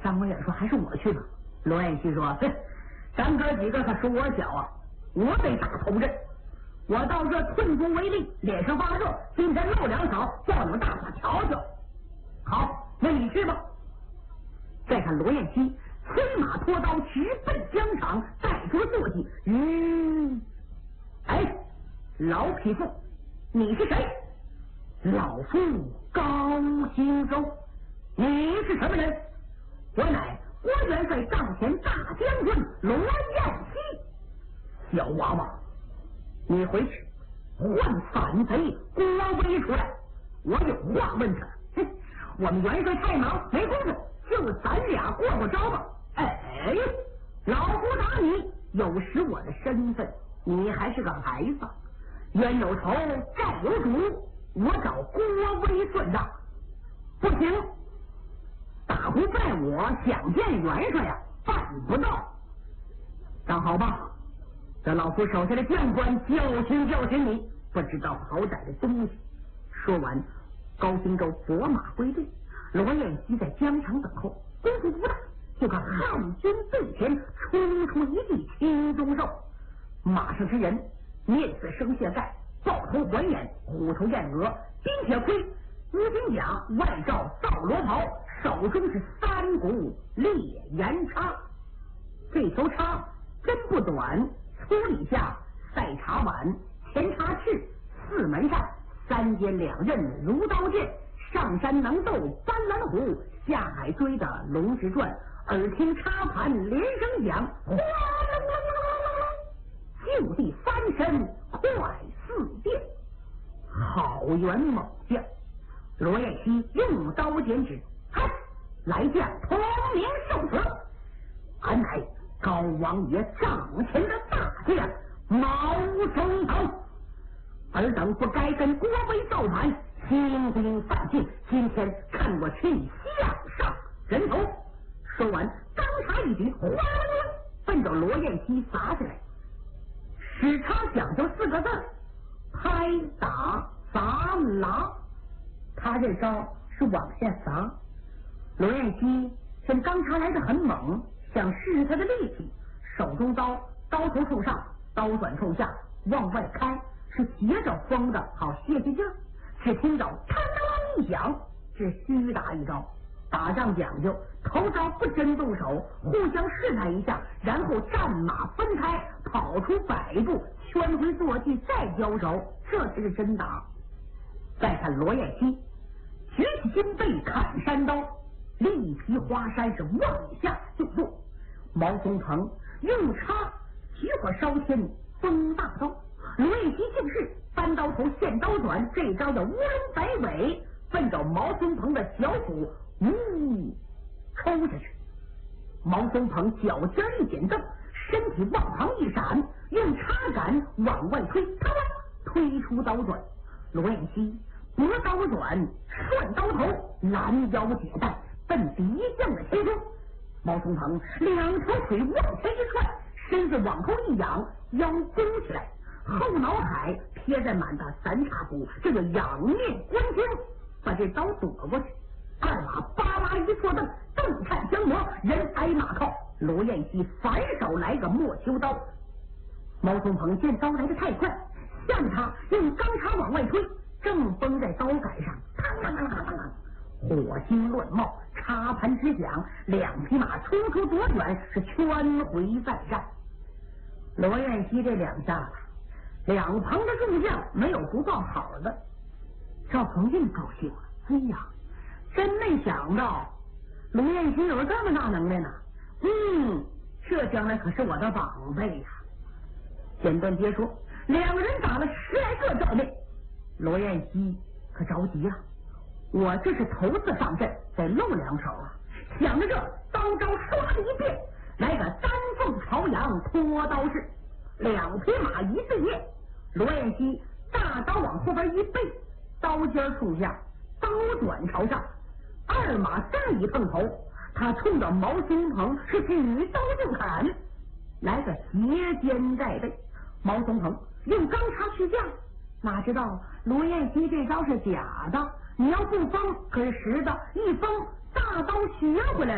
张文远说：“还是我去吧。”罗彦西说：“哼，咱哥几个可属我小啊，我得打头阵。我到这寸足为力，脸上发热，今天露两手，叫你们大伙瞧瞧。好，那你去吧。”再看罗彦西催马拖刀，直奔疆场，带着坐骑。哎，老匹夫，你是谁？老夫高兴州。你是什么人？我乃郭元帅帐前大将军罗彦西。小娃娃，你回去换反贼郭威出来，我有话问他。哼，我们元帅太忙没工夫，就咱俩过过招吧。哎，老夫打你，有时我的身份，你还是个孩子。冤有仇，债有主，我找郭威算账。不行，打不败我，想见元帅呀，办不到。那好吧，这老夫手下的将官教训教训你，不知道好歹的东西。说完，高兴州拨马归队，罗彦西在疆场等候。功夫不大，就看汉军队前冲出一骑青鬃兽，马上之人面似生蟹盖，豹头环眼，虎头燕额，冰铁盔，乌金甲，外罩皂罗袍，手中是三股烈焰叉。这头叉真不短，粗里下，赛茶碗，前插翅，四门上，三尖两刃如刀剑，上山能斗斑斓虎，下海追的龙之传，耳听插盘连声响，哗啦啦啦啦，就地翻身快似电。好员猛将，罗彦西用刀剪指，来将同名受死。俺乃高王爷帐前的大将毛松鹏，尔等不该跟郭威造反，轻兵犯禁，今天看我去项上人头。说完，当插一举，哗啦啦，奔着罗彦西砸下来。使插讲究四个字：拍打砸拉。他这招是往下砸。罗彦西见钢叉来得很猛，想试试他的力气，手中刀头冲上，刀转冲下，往外开，是斜着锋的，好泄泄劲儿。只听着嘡嘡一响，是虚打一招。打仗讲究头招不真动手，互相试探一下，然后战马分开，跑出100步，圈回坐骑，再交手，这才是真打。再看罗彦西举起金背砍山刀，力劈花山是往下就落。毛松鹏用叉起火烧天崩大刀，罗彦西竟是单刀头现刀转，这招的乌龙摆尾，奔着毛松鹏的小腹抽下去。毛松鹏脚尖一点蹬，身体往旁一闪，用叉杆往外推，推出刀转。罗彦西搏刀转，顺刀头，拦腰解带，奔敌将的前冲。毛松鹏两条腿往前一踹，身子往后一仰，腰弓起来，后脑海贴在满大三叉骨，这个仰面观星，把这刀躲过去。二马巴拉一错蹬，动颤相磨，人挨马靠。罗彦西反手来个莫秋刀。毛松鹏见刀来得太快，向他用钢叉往外推，正绷在刀杆上，火星乱冒，插盘直响，两匹马出多远，是圈回再战。罗彦西这两下子，两旁的众将没有不报好的。赵鹏运高兴了，哎呀，真没想到罗彦西有这么大能耐呢。这将来可是我的宝贝呀。简短别说，两个人打了10来个照面。罗彦西可着急了，我这是头次上阵，得露两手啊。想着这，刀招唰的一变，来个丹凤朝阳脱刀式，两匹马一对面，罗彦西大刀往后边一背，刀尖冲下，刀转朝上，二马再一碰头，他冲着毛松鹏是举刀就砍，来个斜肩带背。毛松鹏用钢叉去架，哪知道罗彦西这招是假的，你要不封可是实的，一封大刀学回来了。